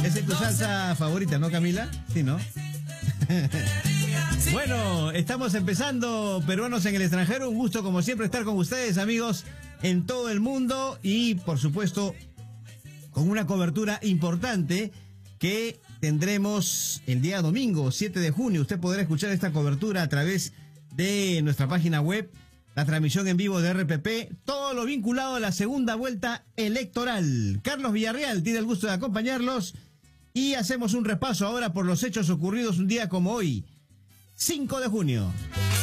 Esa es tu salsa favorita, ¿no, Camila? Sí, ¿no? Bueno, estamos empezando Peruanos en el extranjero. Un gusto, como siempre, estar con ustedes, amigos, en todo el mundo. Y, por supuesto, con una cobertura importante que tendremos el día domingo, 7 de junio. Usted podrá escuchar esta cobertura a través de nuestra página web, la transmisión en vivo de RPP, todo lo vinculado a la segunda vuelta electoral. Carlos Villarreal tiene el gusto de acompañarlos y hacemos un repaso ahora por los hechos ocurridos un día como hoy, 5 de junio.